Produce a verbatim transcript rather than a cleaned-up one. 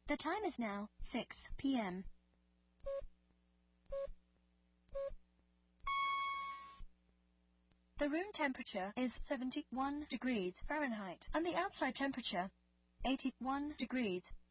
The time is now six p m The room temperature is seventy-one degrees Fahrenheit and the outside temperature eighty-one degrees